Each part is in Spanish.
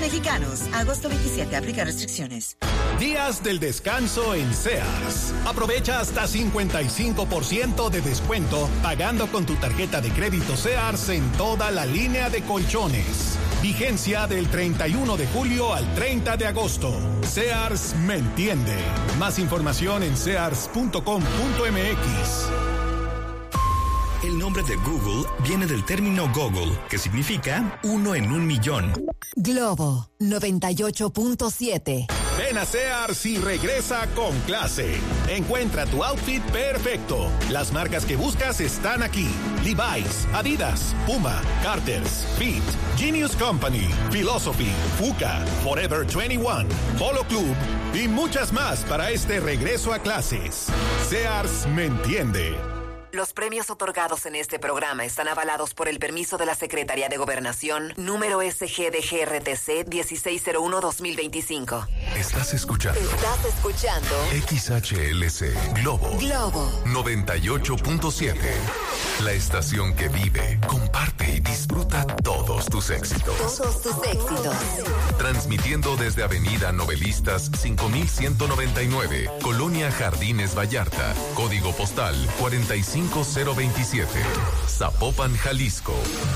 Mexicanos. Agosto 27. Aplica restricciones. Días del descanso en Sears. Aprovecha hasta 55% de descuento pagando con tu tarjeta de crédito Sears en toda la línea de colchones. Vigencia del 31 de julio al 30 de agosto. Sears me entiende. Más información en sears.com.mx. El nombre de Google viene del término Goggle, que significa 1 en 1,000,000. Globo 98.7. Ven a Sears y regresa con clase. Encuentra tu outfit perfecto. Las marcas que buscas están aquí: Levi's, Adidas, Puma, Carter's, Fit, Genius Company, Philosophy, Fuka, Forever 21, Polo Club y muchas más para este regreso a clases. Sears me entiende. Los premios otorgados en este programa están avalados por el permiso de la Secretaría de Gobernación, número SGDGRTC 1601-2025. Estás escuchando XHLC Globo 98.7. La estación que vive, comparte y disfruta todos tus éxitos. Transmitiendo desde Avenida Novelistas 5199, Colonia Jardines Vallarta, código postal 45027, Zapopan, Jalisco.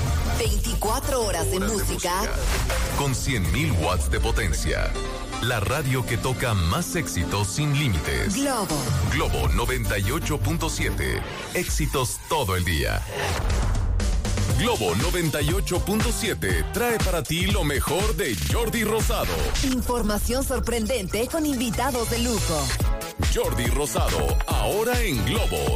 24 horas de música con 100,000 watts de potencia. La radio que toca más éxitos sin límites. Globo 98.7. Éxitos todo el día. Globo 98.7 trae para ti lo mejor de Jordi Rosado. Información sorprendente con invitados de lujo. Jordi Rosado, ahora en Globo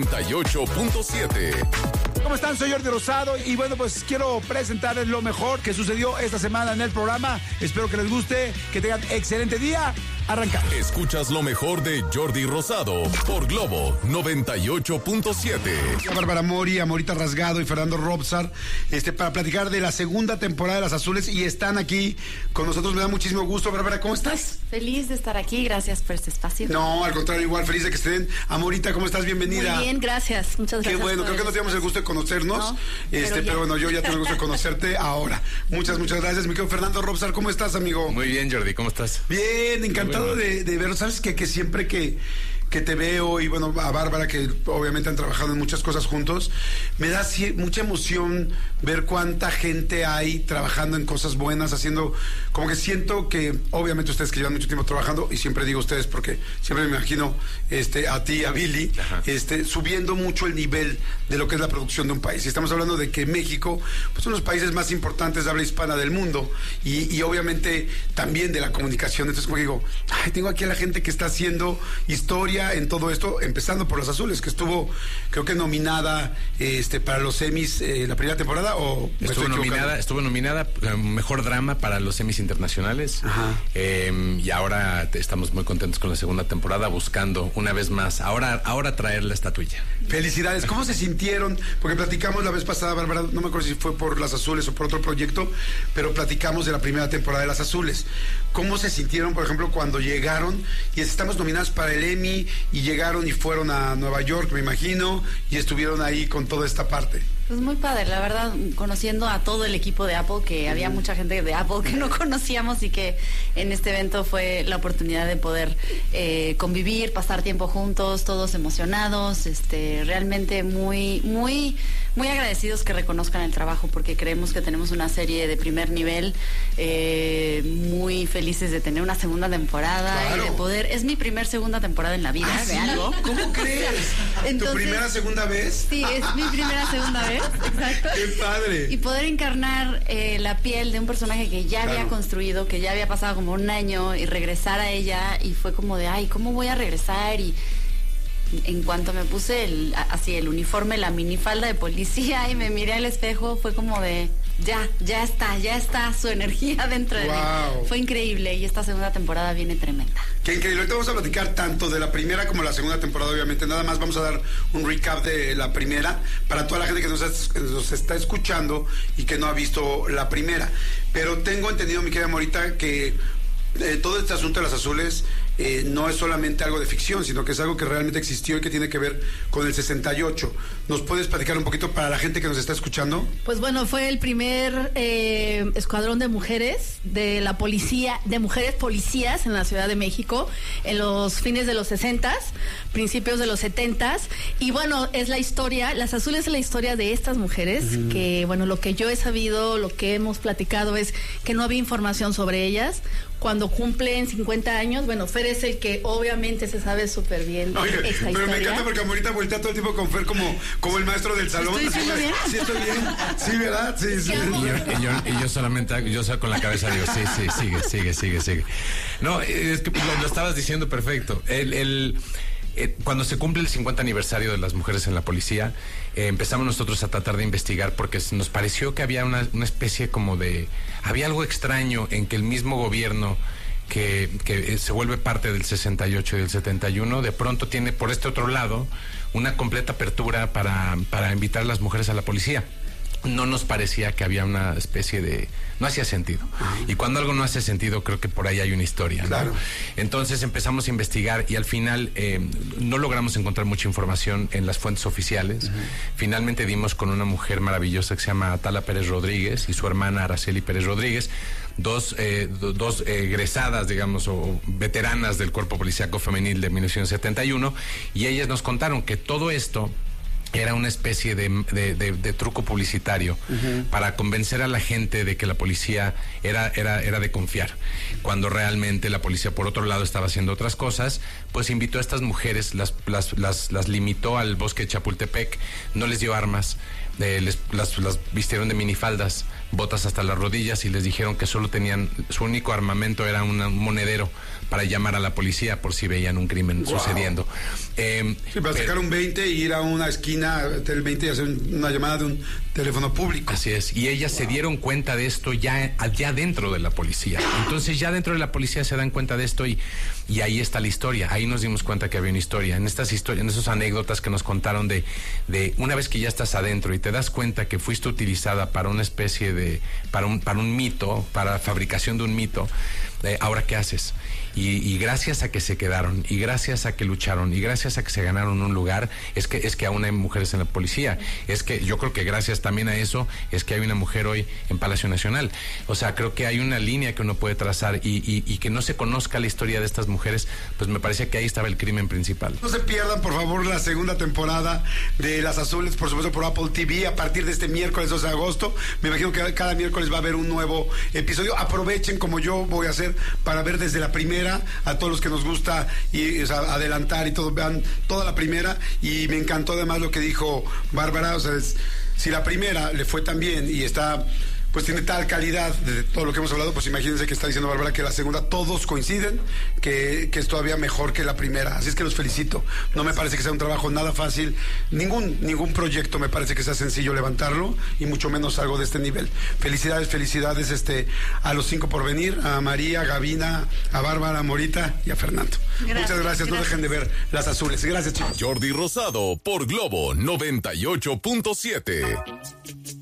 98.7. ¿Cómo están? Soy Jordi Rosado y bueno, pues quiero presentarles lo mejor que sucedió esta semana en el programa. Espero que les guste, que tengan excelente día. Arrancamos. Escuchas lo mejor de Jordi Rosado por Globo 98.7. Bárbara Mori, Amorita Rasgado y Fernando Robsar, para platicar de la segunda temporada de Las Azules y están aquí con nosotros. Me da muchísimo gusto. Bárbara, ¿cómo estás? Feliz de estar aquí, gracias por este espacio. No, al contrario, igual feliz de que estén. Amorita, ¿cómo estás? Bienvenida. Muy bien, gracias. Muchas gracias. Qué bueno, creo que no teníamos el gusto de conocernos, ¿no? Pero bueno, yo ya tengo el gusto de conocerte ahora. Muchas gracias, mi querido Fernando Robsar. ¿Cómo estás, amigo? Muy bien, Jordi, ¿cómo estás? Bien, encantado de verlo. Sabes que siempre que te veo, y bueno, a Bárbara, que obviamente han trabajado en muchas cosas juntos, me da mucha emoción ver cuánta gente hay trabajando en cosas buenas, haciendo, como que siento que, obviamente ustedes que llevan mucho tiempo trabajando, y siempre digo ustedes porque siempre me imagino a ti, a Billy, subiendo mucho el nivel de lo que es la producción de un país. Y estamos hablando de que México, pues, son los países más importantes de habla hispana del mundo, y obviamente también de la comunicación. Entonces, como digo, tengo aquí a la gente que está haciendo historia en todo esto, empezando por Las Azules, que estuvo, creo que nominada para los Emmys la primera temporada, o estuvo nominada mejor drama para los Emmys internacionales. Y ahora estamos muy contentos con la segunda temporada, buscando una vez más ahora traer la estatuilla. Felicidades. ¿Cómo se sintieron? Porque platicamos la vez pasada, Bárbara, no me acuerdo si fue por Las Azules o por otro proyecto, pero platicamos de la primera temporada de Las Azules. ¿Cómo se sintieron, por ejemplo, cuando llegaron y estamos nominados para el Emmy y llegaron y fueron a Nueva York, me imagino, y estuvieron ahí con toda esta parte? Pues muy padre, la verdad, conociendo a todo el equipo de Apple, que había mucha gente de Apple que no conocíamos y que en este evento fue la oportunidad de poder convivir, pasar tiempo juntos, todos emocionados, realmente muy, muy, muy agradecidos que reconozcan el trabajo, porque creemos que tenemos una serie de primer nivel, muy felices de tener una segunda temporada. Claro. Y de poder, es mi segunda temporada en la vida, ¿sí? ¿Algo? ¿Cómo crees? Entonces, ¿tu primera segunda vez? Sí, es mi primera segunda vez. Exacto. ¡Qué padre! Y poder encarnar la piel de un personaje que ya había construido, que ya había pasado como un año, y regresar a ella, y fue como de, ¿cómo voy a regresar? Y en cuanto me puse el uniforme, la minifalda de policía, y me miré al espejo, fue como de, ya está su energía dentro de mí. Fue increíble, y esta segunda temporada viene tremenda. Qué increíble. Ahorita vamos a platicar tanto de la primera como la segunda temporada, obviamente. Nada más vamos a dar un recap de la primera para toda la gente que nos está escuchando y que no ha visto la primera. Pero tengo entendido, mi querida Morita, que todo este asunto de Las Azules no es solamente algo de ficción, sino que es algo que realmente existió y que tiene que ver con el 68. ¿Nos puedes platicar un poquito para la gente que nos está escuchando? Pues bueno, fue el primer escuadrón de mujeres de la policía, de mujeres policías en la Ciudad de México, en los fines de los 60s, principios de los 70s. Y bueno, es la historia, Las Azules es la historia de estas mujeres, que bueno, lo que yo he sabido, lo que hemos platicado es que no había información sobre ellas. Cuando cumplen 50 años, bueno, Fer es el que obviamente se sabe súper bien. Oye, esta pero historia. me encanta porque ahorita voltea todo el tiempo con Fer como el maestro del salón. ¿Estoy diciendo bien? Sí, estoy bien. Sí, ¿verdad? Sí, sí. Y yo solamente, yo con la cabeza digo, sí, sigue. No, es que lo estabas diciendo perfecto. Cuando se cumple el 50 aniversario de las mujeres en la policía, empezamos nosotros a tratar de investigar porque nos pareció que había una especie como de... Había algo extraño en que el mismo gobierno que se vuelve parte del 68 y del 71, de pronto tiene por este otro lado una completa apertura para invitar a las mujeres a la policía. No nos parecía que había una especie de... No hacía sentido. Y cuando algo no hace sentido, creo que por ahí hay una historia, ¿no? Claro. Entonces empezamos a investigar y al final no logramos encontrar mucha información en las fuentes oficiales. Finalmente dimos con una mujer maravillosa que se llama Atala Pérez Rodríguez y su hermana Araceli Pérez Rodríguez, dos egresadas, digamos, o veteranas del Cuerpo Policíaco Femenil de 1971, y ellas nos contaron que todo esto era una especie de truco publicitario para convencer a la gente de que la policía era de confiar. Cuando realmente la policía, por otro lado, estaba haciendo otras cosas, pues invitó a estas mujeres, las limitó al bosque de Chapultepec, no les dio armas, las vistieron de minifaldas, botas hasta las rodillas y les dijeron que solo tenían, su único armamento era un monedero para llamar a la policía por si veían un crimen sucediendo. Sí, para sacar un 20 y ir a una esquina del 20 y hacer una llamada de un teléfono público. Así es, y ellas se dieron cuenta de esto ya dentro de la policía. Entonces ya dentro de la policía se dan cuenta de esto y ahí está la historia. Ahí nos dimos cuenta que había una historia. En estas historias, en esas anécdotas que nos contaron de una vez que ya estás adentro y te das cuenta que fuiste utilizada para una especie de, para un mito, para fabricación de un mito, ahora qué haces. Y gracias a que se quedaron, y gracias a que lucharon, y gracias a que se ganaron un lugar, es que aún hay mujeres en la policía. Es que yo creo que gracias también a eso es que hay una mujer hoy en Palacio Nacional. O sea, creo que hay una línea que uno puede trazar y que no se conozca la historia de estas mujeres, pues me parece que ahí estaba el crimen principal. No se pierdan, por favor, la segunda temporada de Las Azules, por supuesto, por Apple TV, a partir de este miércoles 12 de agosto. Me imagino que cada miércoles va a haber un nuevo episodio. Aprovechen, como yo voy a hacer, para ver desde la primera, a todos los que nos gusta y, o sea, adelantar y todo, vean toda la primera. Y me encantó además lo que dijo Bárbara, o sea, si la primera le fue tan bien y está, pues tiene tal calidad de todo lo que hemos hablado, pues imagínense que está diciendo Bárbara que la segunda todos coinciden que es todavía mejor que la primera. Así es que los felicito. No me parece que sea un trabajo nada fácil, ningún proyecto me parece que sea sencillo levantarlo, y mucho menos algo de este nivel. Felicidades a los 5 por venir, a María, a Gavina, a Bárbara, a Morita y a Fernando. Muchas gracias. No dejen de ver Las Azules. Gracias, chicos. Jordi Rosado por Globo 98.7.